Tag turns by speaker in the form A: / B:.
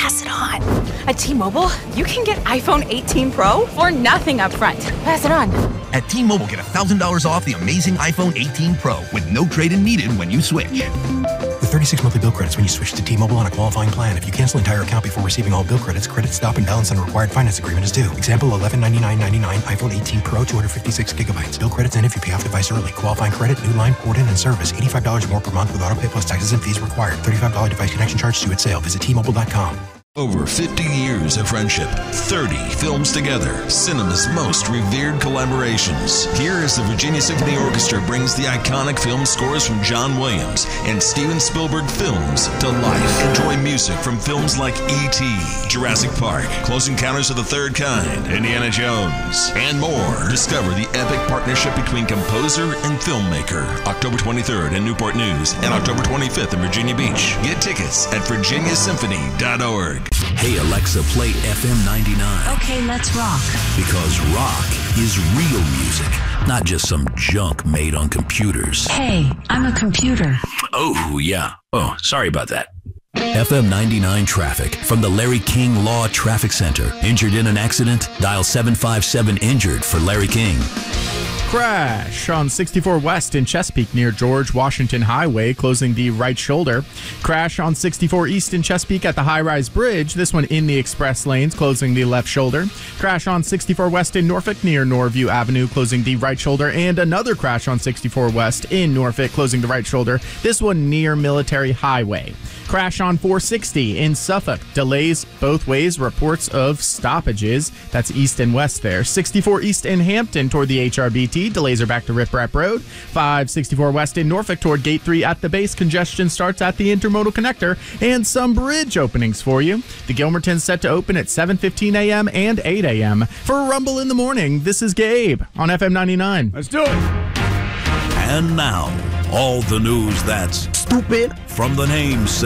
A: Pass it on. At T-Mobile, you can get iPhone 18 Pro for nothing up front. Pass it on.
B: At T-Mobile, get $1,000 off the amazing iPhone 18 Pro with no trade-in needed when you switch.
C: With 36 monthly bill credits when you switch to T-Mobile on a qualifying plan. If you cancel entire account before receiving all bill credits, credit stop and balance on required finance agreement is due. Example, $1199.99 iPhone 18 Pro, 256 gigabytes. Bill credits end if you pay off device early. Qualifying credit, new line, port in, and service. $85 more per month with auto pay plus taxes and fees required. $35 device connection charge due at sale. Visit T-Mobile.com.
D: Over 50 years of friendship, 30 films together, cinema's most revered collaborations. Here is the Virginia Symphony Orchestra brings the iconic film scores from John Williams and Steven Spielberg films to life. Enjoy music from films like E.T., Jurassic Park, Close Encounters of the Third Kind, Indiana Jones, and more. Discover the epic partnership between composer and filmmaker. October 23rd in Newport News and October 25th in Virginia Beach. Get tickets at virginiasymphony.org.
E: Hey Alexa, play FM 99.
F: Okay, let's rock.
E: Because rock is real music, not just some junk made on computers.
F: Hey, I'm a computer.
E: Oh, yeah. Oh, sorry about that. FM 99 traffic from the Larry King Law Traffic Center. Injured in an accident? Dial 757-INJURED for Larry King.
G: Crash on 64 West in Chesapeake near George Washington Highway, closing the right shoulder. Crash on 64 East in Chesapeake at the high-rise bridge, this one in the express lanes, closing the left shoulder. Crash on 64 West in Norfolk near Norview Avenue, closing the right shoulder. And another crash on 64 West in Norfolk, closing the right shoulder, this one near Military Highway. Crash on 460 in Suffolk. Delays both ways. Reports of stoppages. That's east and west there. 64 East in Hampton toward the HRBT. Delays are back to Rip Rap Road. 564 West in Norfolk toward Gate 3 at the base. Congestion starts at the Intermodal Connector. And some bridge openings for you. The Gilmerton's set to open at 7:15 a.m. and 8 a.m. For Rumble in the Morning, this is Gabe on FM 99.
H: Let's do it.
E: And now, all the news that's
H: stupid
E: from the names